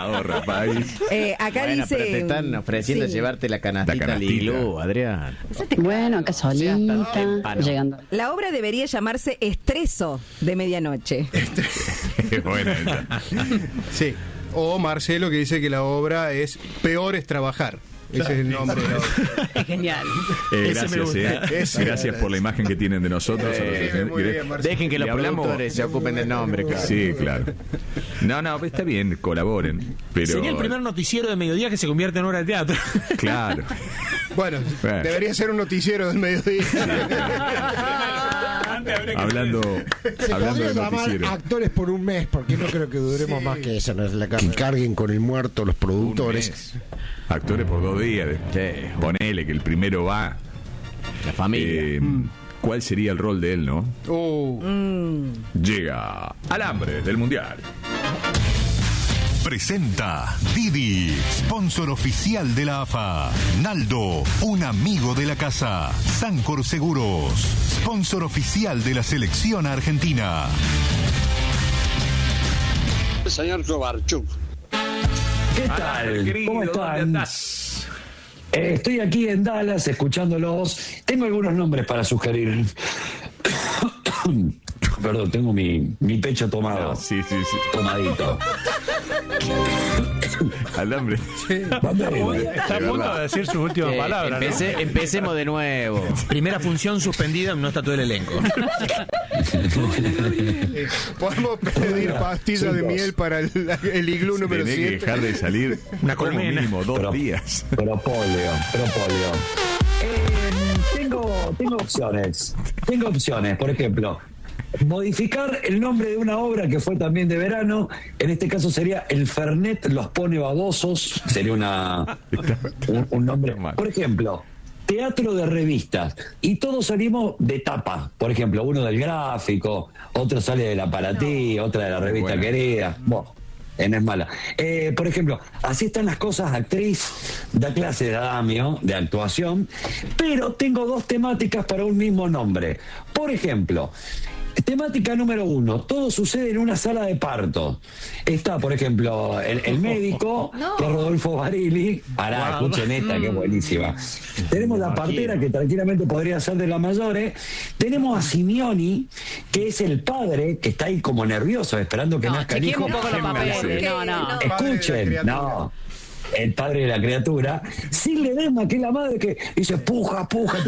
ahorra, país. Acá bueno, dice... pero te están ofreciendo llevarte la canastita al iglú, Adrián. Bueno, acá solita, llegando. La obra debería llamarse Estreso de Medianoche. Bueno, esa. Sí. O Marcelo, que dice que la obra es Peor es trabajar. Ese es el nombre de la obra. Es genial. Gracias, gracias por la imagen que tienen de nosotros. Muy bien, Marcelo. Dejen que los productores se ocupen del nombre, claro. Sí, claro. No, está bien, colaboren. Pero... Sería el primer noticiero de mediodía que se convierte en obra de teatro. Claro. Bueno, debería ser un noticiero del mediodía. Hablando de noticiero. Actores por un mes, porque no creo que duremos más que eso. No es que carguen con el muerto los productores. Actores por 2 días. Ponele que el primero va. La familia. ¿Cuál sería el rol de él, no? Llega Alambre del Mundial. Presenta Didi, sponsor oficial de la AFA. Naldo, un amigo de la casa. Sancor Seguros, sponsor oficial de la selección argentina. Señor Grobarchuk. ¿Qué tal? ¿Cómo están? Estoy aquí en Dallas escuchándolos. Tengo algunos nombres para sugerir. Perdón, tengo mi pecho tomado. Sí. Tomadito. Alambre. Está a punto de decir sus últimas palabras. Empecemos de nuevo. Primera función suspendida, no está todo el elenco. Podemos pedir pastillas de miel para el iglú número 7. Tiene que dejar de salir una como colmena. mínimo 2 días. Propóleo. Tengo opciones. Por ejemplo, modificar el nombre de una obra que fue también de verano. En este caso sería El Fernet los pone babosos. Sería un nombre. Por ejemplo, teatro de revistas. Y todos salimos de tapa. Por ejemplo, uno del Gráfico, otro sale de La Paratí, otra de La Revista Querida. Bueno, no es mala. Por ejemplo, así están las cosas. Actriz da clase de adamio, de actuación, pero tengo 2 temáticas para un mismo nombre. Por ejemplo, temática número 1, todo sucede en una sala de parto. Está, por ejemplo, el médico, que es Rodolfo Barili. Escuchen esta, que es buenísima. Tenemos la partera, que tranquilamente podría ser de la Mayores. Tenemos a Simeoni, que es el padre, que está ahí como nervioso, esperando que nazca el hijo. Un poco los papeles. No. Escuchen, el padre de la criatura. Sin Ledesma, que es la madre que dice puja.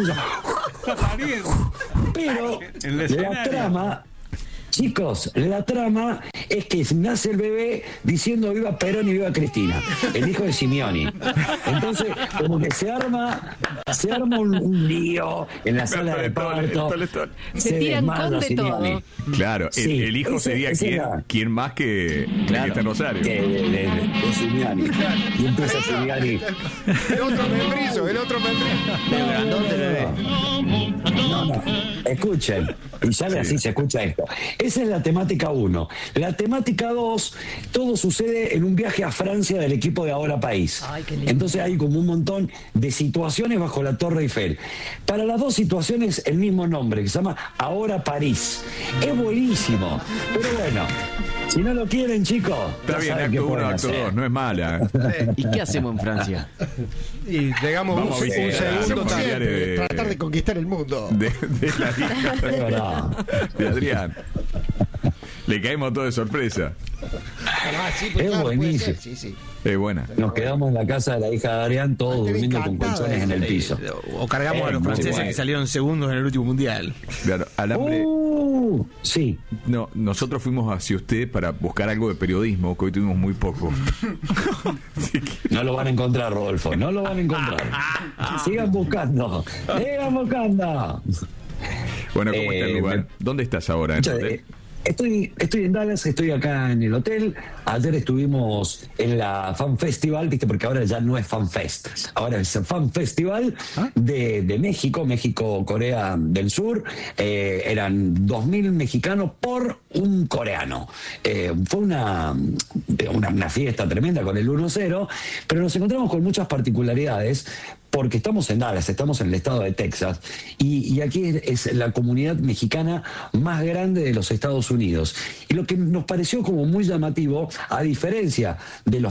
Pero la trama, chicos, es que nace el bebé diciendo viva Perón y viva Cristina, el hijo de Simeoni. Entonces, como que se arma un lío en la sala de parto. Se tiran con de todo. Claro, Sí, el hijo sería quien más que está en Rosario. De Simeoni. Y empieza Simeoni. El otro membrizo. No. Escuchen, y ya así se escucha esto. Esa es la temática 1. La temática 2, todo sucede en un viaje a Francia del equipo de Ahora País. Entonces hay como un montón de situaciones bajo la Torre Eiffel. Para las 2 situaciones el mismo nombre, que se llama Ahora París. Es buenísimo, pero bueno, si no lo quieren, chicos, está bien, acto 1, acto 2, no es mala. ¿Y qué hacemos en Francia? Y llegamos Vamos un segundo familiares tratar de conquistar el mundo. De la hija de Adrián. Le caemos todo de sorpresa. Es buenísimo. Sí. Es buena. Nos quedamos en la casa de la hija de Adrián, todos durmiendo con colchones en el piso. O cargamos a los franceses que salieron segundos en el último mundial. Claro, Alambre. Sí. No, nosotros fuimos hacia usted para buscar algo de periodismo, que hoy tuvimos muy poco. No lo van a encontrar, Rodolfo, no lo van a encontrar. Sigan buscando. Bueno, ¿cómo está el lugar? ¿Dónde estás ahora? Estoy en Dallas, estoy acá en el hotel. Ayer estuvimos en la Fan Festival, ¿viste? Porque ahora ya no es Fan Fest, ahora es Fan Festival de México, Corea del Sur. Eran 2.000 mexicanos por un coreano. Fue una fiesta tremenda con el 1-0, pero nos encontramos con muchas particularidades. Porque estamos en Dallas, estamos en el estado de Texas, y aquí es la comunidad mexicana más grande de los Estados Unidos. Y lo que nos pareció como muy llamativo, a diferencia de los